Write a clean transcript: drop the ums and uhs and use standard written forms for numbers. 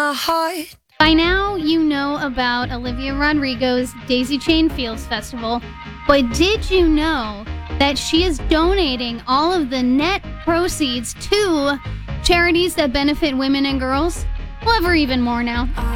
my heart. By now, you know about Olivia Rodrigo's Daisy Chain Fields Festival, but did you know that she is donating all of the net proceeds to charities that benefit women and girls? We'll have her even more now.